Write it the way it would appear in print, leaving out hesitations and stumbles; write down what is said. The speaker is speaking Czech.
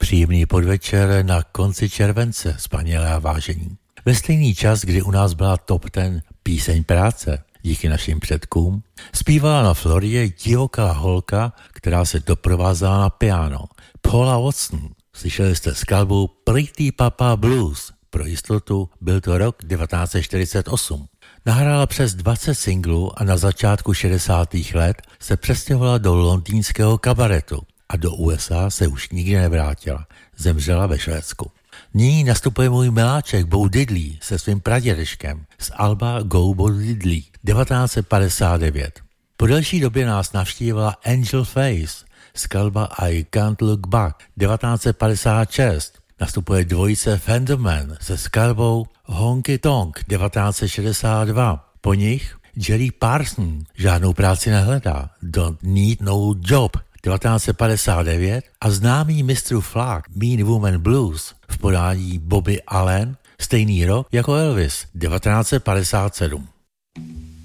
Příjemný podvečer na konci července, spanělé a vážení. Ve stejný čas, kdy u nás byla top 10 píseň práce, díky našim předkům, zpívala na Floridě divoká holka, která se doprovázela na piano. Paula Watson. Slyšeli jste skladbu Pretty Papa Blues. Pro jistotu byl to rok 1948. Nahrála přes 20 singlů a na začátku 60. let se přestěhovala do londýnského kabaretu a do USA se už nikdy nevrátila. Zemřela ve Švédsku. Nyní nastupuje můj miláček Bo Diddley se svým pradědečkem z alba Go Bo Diddley 1959. Po delší době nás navštívila Angel Face, skladba I Can't Look Back 1956. Nastupuje dvojice Fenderman se skladbou Honky Tonk 1962. Po nich Jerry Parson žádnou práci nehledá, Don't Need No Job 1959 a známý Mr. Flag Mean Woman Blues v podání Bobby Allen stejný rok jako Elvis 1957.